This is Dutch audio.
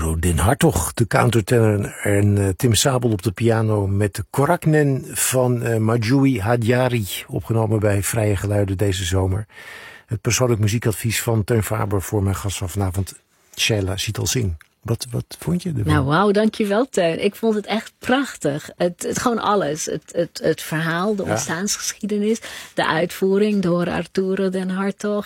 Arturo Den Hartog, de countertenor, en Tim Sabel op de piano met de Koraknen van Marjoui Hadjari, opgenomen bij Vrije Geluiden deze zomer. Het persoonlijk muziekadvies van Teun Faber voor mijn gast van vanavond, Sheila Sital Singh. Wat vond je ervan? Nou, wauw, dankjewel Teun. Ik vond het echt prachtig. Het gewoon alles. Het verhaal, de ontstaansgeschiedenis, de uitvoering door Arturo Den Hartog